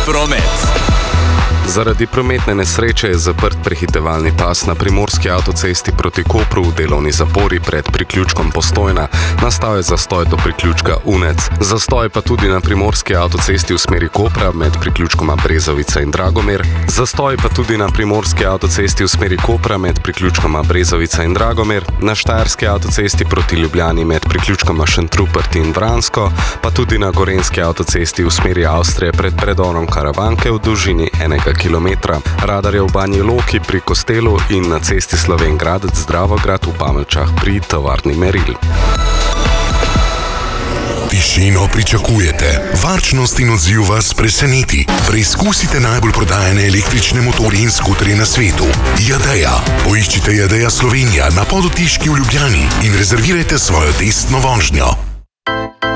Promet. Zaradi prometne nesreče je zaprt prehitevalni pas na primorski avtocesti proti Kopru v delovni zapori pred priključkom Postojna. Nastal je zastoj do priključka Unec. Zastoj pa tudi na primorski avtocesti v smeri Kopra med priključkoma Brezovica in Dragomer. Zastoj pa tudi na primorski avtocesti v smeri Kopra med priključkoma Brezovica in Dragomer. Na štajerski avtocesti proti Ljubljani med priključkoma Šentrupert in Vransko, pa tudi na gorenjski avtocesti v smeri Avstrije pred predorom Karavanke v dolžini 1 kilometra. Radar je v Banji Loki pri Kostelu in na cesti Slovenj Gradec-Dravograd v Pamelčah pri tovarni Meril. Tišino pričakujete, varčnost in odziv vas preseneti. Preizkusite najbolj prodajane električne motorje in skuterje na svetu. Jadeja. Poiščite Jadeja Slovenija na Podotiški v Ljubljani in rezervirajte svojo testno vožnjo.